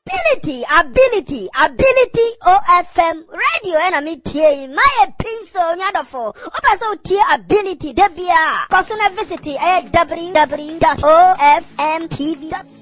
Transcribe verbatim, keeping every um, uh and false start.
Ability, ability, ability O F M radio and I'm here. My pencil nyadofo. Opa so tie ability debia. Kosuna visit at w w w dot o f m t v dot